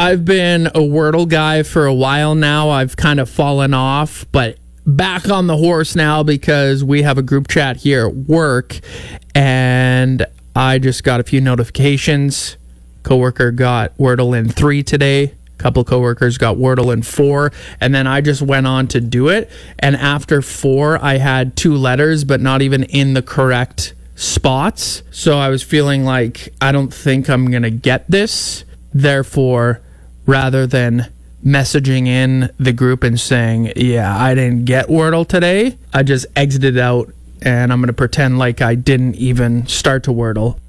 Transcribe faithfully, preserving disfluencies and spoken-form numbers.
I've been a Wordle guy for a while now. I've kind of fallen off, but back on the horse now because we have a group chat here at work, and I just got a few notifications. Coworker got Wordle in three today. A couple coworkers got Wordle in four, and then I just went on to do it. And after four, I had two letters, but not even in the correct spots. So I was feeling like I don't think I'm gonna get this. Therefore, rather than messaging in the group and saying, yeah, I didn't get Wordle today, I just exited out, and I'm going to pretend like I didn't even start to Wordle.